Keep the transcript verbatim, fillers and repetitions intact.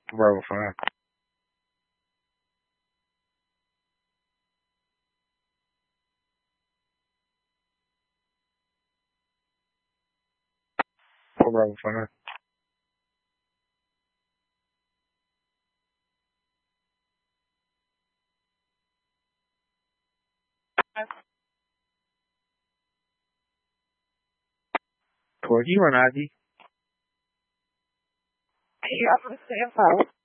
Bravo five. Four Bravo five. Corey, you run I D. Yeah, I'm gonna say five.